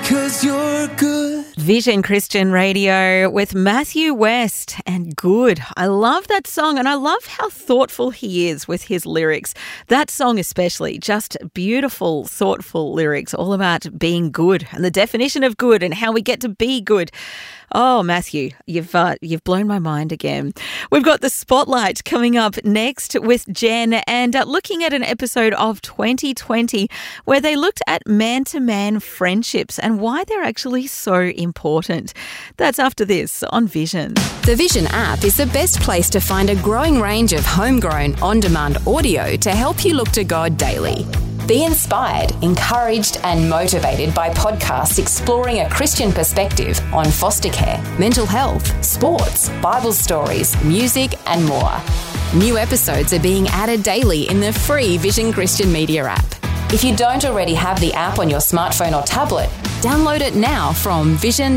'cause you're good. Vision Christian Radio with Matthew West and Good. I love that song and I love how thoughtful he is with his lyrics. That song especially, just beautiful, thoughtful lyrics all about being good and the definition of good and how we get to be good. Oh, Matthew, you've blown my mind again. We've got the Spotlight coming up next with Jen and looking at an episode of 2020 where they looked at man-to-man friendships and why they're actually so important. That's after this on Vision. The Vision app is the best place to find a growing range of homegrown, on-demand audio to help you look to God daily. Be inspired, encouraged and motivated by podcasts exploring a Christian perspective on foster care, mental health, sports, Bible stories, music and more. New episodes are being added daily in the free Vision Christian Media app. If you don't already have the app on your smartphone or tablet, download it now from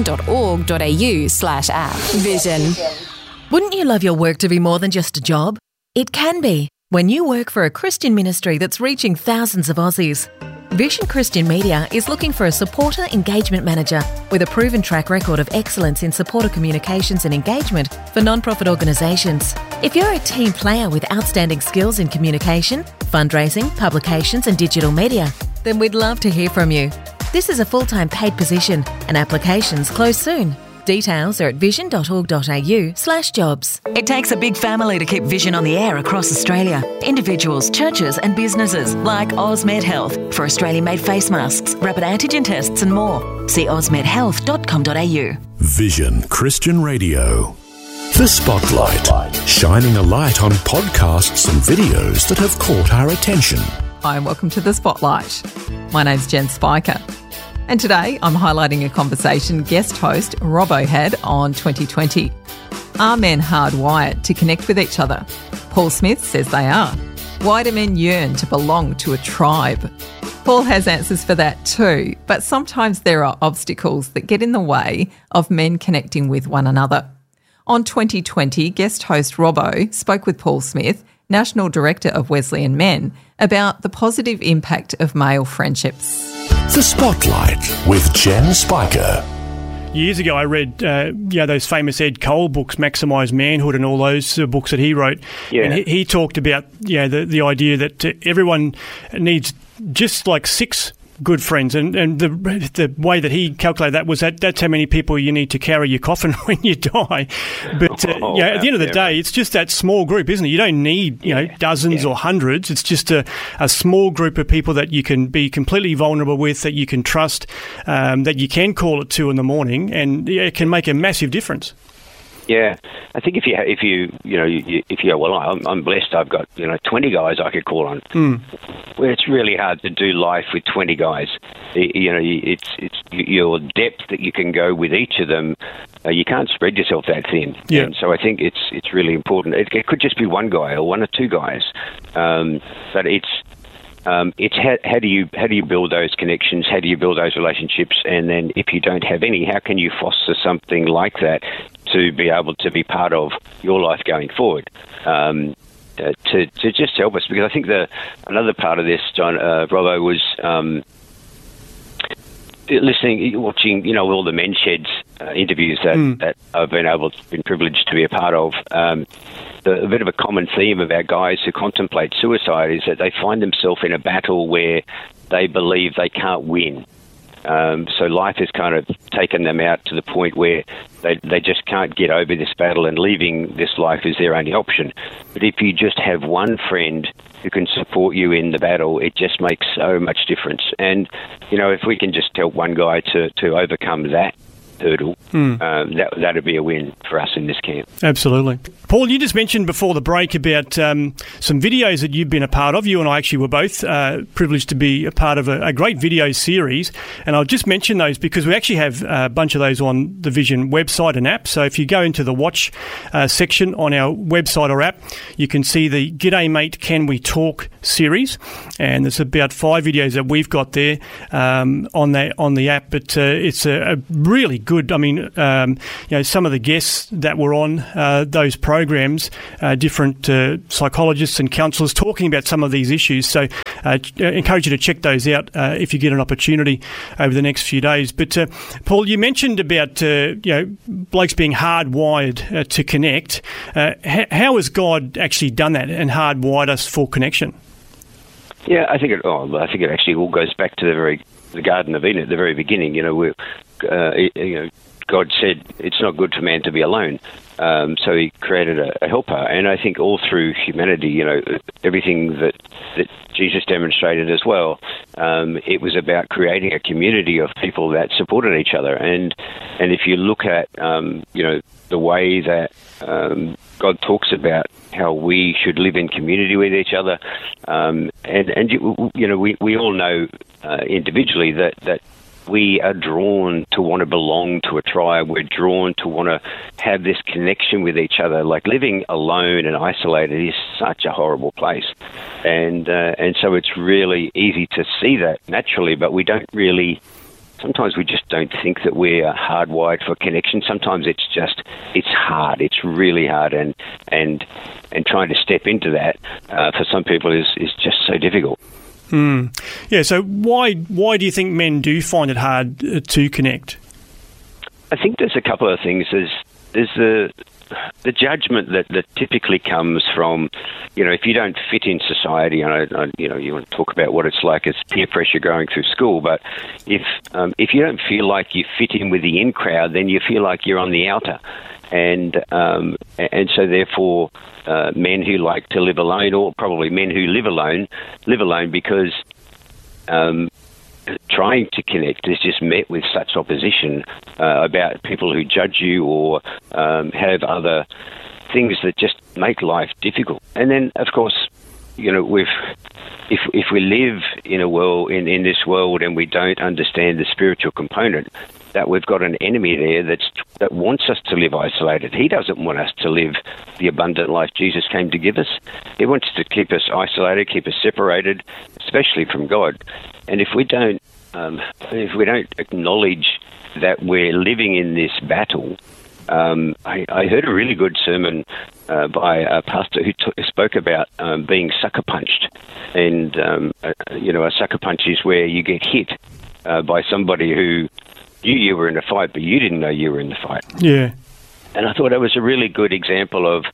vision.org.au/app. Vision. Wouldn't you love your work to be more than just a job? It can be when you work for a Christian ministry that's reaching thousands of Aussies. Vision Christian Media is looking for a supporter engagement manager with a proven track record of excellence in supporter communications and engagement for non-profit organisations. If you're a team player with outstanding skills in communication, fundraising, publications and digital media, then we'd love to hear from you. This is a full-time paid position and applications close soon. Details are at vision.org.au/jobs. It takes a big family to keep Vision on the air across Australia. Individuals, churches and businesses like Osmed Health for Australian-made face masks, rapid antigen tests and more. See osmedhealth.com.au. Vision Christian Radio. The Spotlight, shining a light on podcasts and videos that have caught our attention. Hi and welcome to The Spotlight. My name's Jen Spiker. And today I'm highlighting a conversation guest host Robbo had on 2020. Are men hardwired to connect with each other? Paul Smith says they are. Why do men yearn to belong to a tribe? Paul has answers for that too, but sometimes there are obstacles that get in the way of men connecting with one another. On 2020, guest host Robbo spoke with Paul Smith, National Director of Wesleyan Men, about the positive impact of male friendships. The Spotlight with Jen Spiker. Years ago, I read those famous Ed Cole books, Maximise Manhood, and all those books that he wrote. Yeah. And he talked about the idea that everyone needs just like 6 good friends, and the way that he calculated that was that's how many people you need to carry your coffin when you die. But at the end of the day, it's just that small group, isn't it? You don't need dozens or hundreds. It's just a small group of people that you can be completely vulnerable with, that you can trust, that you can call at 2 a.m, and it can make a massive difference. Yeah, I think if you go, well, I'm blessed. I've got 20 guys I could call on. Well, it's really hard to do life with 20 guys. It's your depth that you can go with each of them. You can't spread yourself that thin. Yeah. And so I think it's really important. It could just be one guy or 1 or 2 guys, but it's how do you build those connections? How do you build those relationships? And then if you don't have any, how can you foster something like that to be able to be part of your life going forward? To just help us, because I think another part of this, John, Robbo, was watching all the Men's Sheds interviews that I've been privileged to be a part of. A bit of a common theme about guys who contemplate suicide is that they find themselves in a battle where they believe they can't win. So life has kind of taken them out to the point where they just can't get over this battle, and leaving this life is their only option. But if you just have one friend who can support you in the battle, it just makes so much difference. And, if we can just help one guy to overcome that hurdle, that'd be a win for us in this camp. Absolutely. Paul, you just mentioned before the break about some videos that you've been a part of. You and I actually were both privileged to be a part of a great video series, and I'll just mention those because we actually have a bunch of those on the Vision website and app. So if you go into the watch section on our website or app, you can see the G'day Mate, Can We Talk series, and there's about 5 videos that we've got there on the app, but it's a really good good. I mean, some of the guests that were on those programs, different psychologists and counsellors talking about some of these issues. So I encourage you to check those out if you get an opportunity over the next few days. But Paul, you mentioned about blokes being hardwired to connect. How has God actually done that and hardwired us for connection? Yeah, I think it actually all goes back to the Garden of Eden at the very beginning. God said it's not good for man to be alone, so He created a helper. And I think all through humanity, everything that Jesus demonstrated as well, it was about creating a community of people that supported each other. And if you look at the way that God talks about how we should live in community with each other, we all know individually that we are drawn to want to belong to a tribe. We're drawn to want to have this connection with each other. Like living alone and isolated is such a horrible place, and so it's really easy to see that naturally, but we don't really. Sometimes we just don't think that we're hardwired for connection. Sometimes it's hard. It's really hard, and trying to step into that for some people is just so difficult. Yeah. So why do you think men do find it hard to connect? I think there's a couple of things. There's the judgment that typically comes from, if you don't fit in society, and you want to talk about what it's like as peer pressure going through school, but if you don't feel like you fit in with the in crowd, then you feel like you're on the outer, and so therefore men who like to live alone, or probably men who live alone because trying to connect is just met with such opposition about people who judge you or have other things that just make life difficult. And then, of course, if we live in a world in this world and we don't understand the spiritual component, that we've got an enemy there that wants us to live isolated. He doesn't want us to live the abundant life Jesus came to give us. He wants to keep us isolated, keep us separated, especially from God. And if we don't acknowledge that we're living in this battle, I heard a really good sermon by a pastor who spoke about being sucker punched, and a sucker punch is where you get hit by somebody who knew you were in a fight, but you didn't know you were in the fight. Yeah. And I thought that was a really good example of,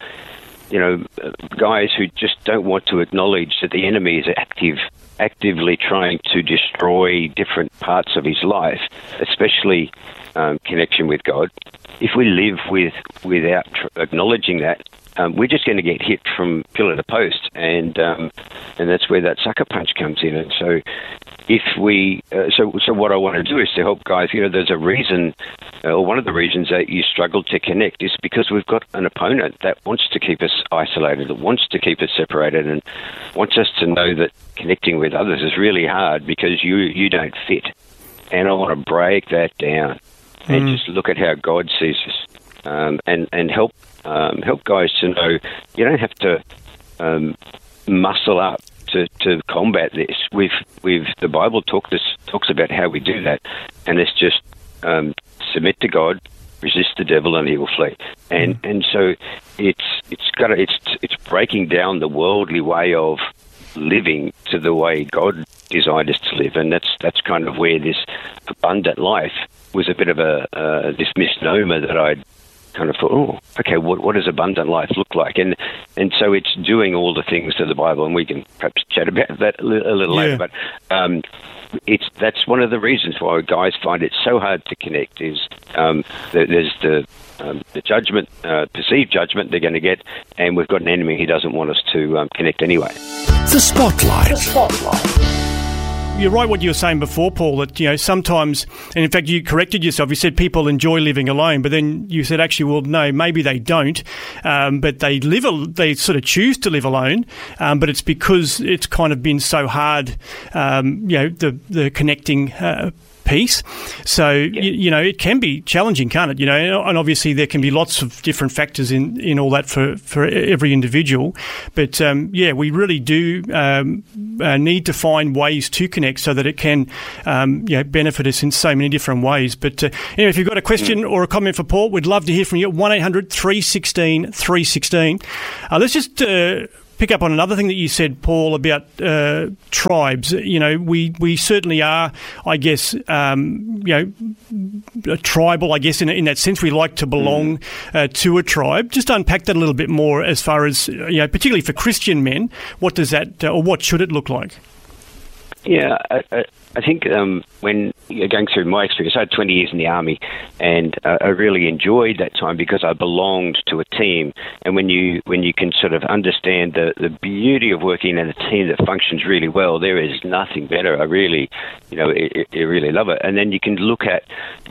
guys who just don't want to acknowledge that the enemy is actively trying to destroy different parts of his life, especially connection with God. If we live without acknowledging that, we're just going to get hit from pillar to post, and that's where that sucker punch comes in. And so, if we, so what I want to do is to help guys. There's a reason, or one of the reasons that you struggle to connect is because we've got an opponent that wants to keep us isolated, that wants to keep us separated, and wants us to know that connecting with others is really hard because you don't fit. And I want to break that down and just look at how God sees us, and help guys to know you don't have to muscle up to combat this. With the Bible talks about how we do that, and it's just submit to God, resist the devil, and he will flee. And so it's breaking down the worldly way of living to the way God designed us to live, and that's kind of where this abundant life was a bit of this misnomer that I'd kind of thought, what does abundant life look like? And so it's doing all the things to the Bible, and we can perhaps chat about that a little later. But that's one of the reasons why guys find it so hard to connect is there's the judgment, perceived judgment they're going to get, and we've got an enemy who doesn't want us to connect anyway. The Spotlight. You're right what you were saying before, Paul, that, sometimes, and in fact you corrected yourself, you said people enjoy living alone, but then you said actually, well, no, maybe they don't, but they sort of choose to live alone, but it's because it's kind of been so hard, the connecting piece. So, it can be challenging, can't it? And obviously there can be lots of different factors in all that for every individual. But, we really do need to find ways to connect so that it can, benefit us in so many different ways. But if you've got a question or a comment for Paul, we'd love to hear from you. 1-800-316-316. Let's just pick up on another thing that you said, Paul, about tribes. We certainly are, I guess, tribal, I guess, in that sense. We like to belong to a tribe. Just unpack that a little bit more as far as, particularly for Christian men, what does that, or what should it look like? Yeah, I think when you're going through my experience, I had 20 years in the Army, and I really enjoyed that time because I belonged to a team. And when you can sort of understand the beauty of working in a team that functions really well, there is nothing better. I really, I really love it. And then you can look at...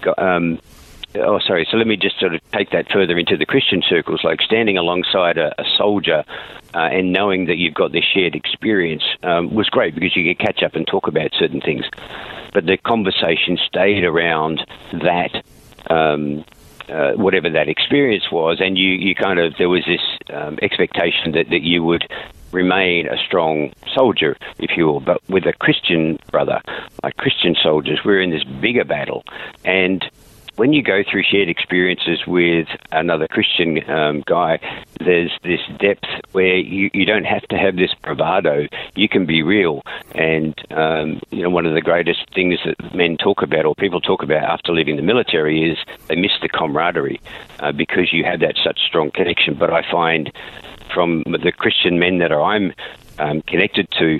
so let me just sort of take that further into the Christian circles, like standing alongside a soldier and knowing that you've got this shared experience was great because you could catch up and talk about certain things. But the conversation stayed around that, whatever that experience was, and you kind of, there was this expectation that you would remain a strong soldier, if you will. But with a Christian brother, like Christian soldiers, we're in this bigger battle. And when you go through shared experiences with another Christian guy, there's this depth where you don't have to have this bravado. You can be real. And, one of the greatest things that men talk about or people talk about after leaving the military is they miss the camaraderie because you have that such strong connection. But I find from the Christian men that I'm connected to,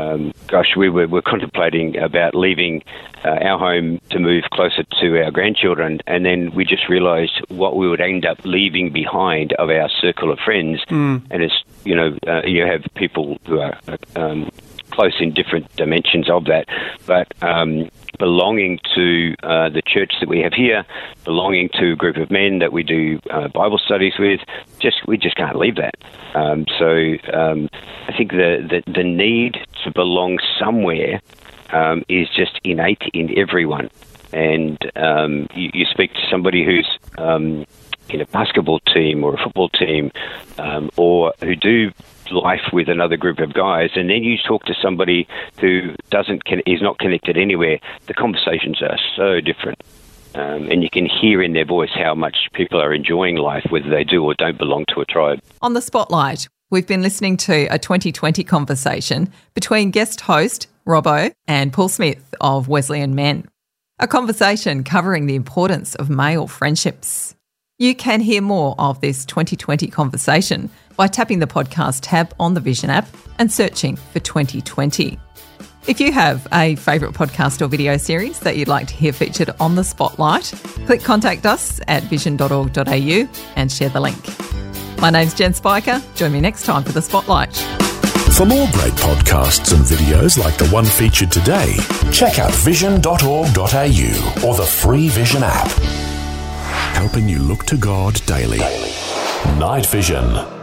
we're contemplating about leaving our home to move closer to our grandchildren, and then we just realised what we would end up leaving behind of our circle of friends. And it's, you have people who are close in different dimensions of that, but belonging to the church that we have here, belonging to a group of men that we do Bible studies with, we just can't leave that. So I think the need to belong somewhere is just innate in everyone. And you speak to somebody who's in a basketball team or a football team, or who do life with another group of guys, and then you talk to somebody who is not connected anywhere, the conversations are so different. And you can hear in their voice how much people are enjoying life, whether they do or don't belong to a tribe. On the Spotlight, we've been listening to a 2020 conversation between guest host Robbo and Paul Smith of Wesleyan Men. A conversation covering the importance of male friendships. You can hear more of this 2020 conversation by tapping the podcast tab on the Vision app and searching for 2020. If you have a favourite podcast or video series that you'd like to hear featured on the Spotlight, click contact us at vision.org.au and share the link. My name's Jen Spiker. Join me next time for the Spotlight. For more great podcasts and videos like the one featured today, check out vision.org.au or the free Vision app. Helping you look to God daily. Night Vision.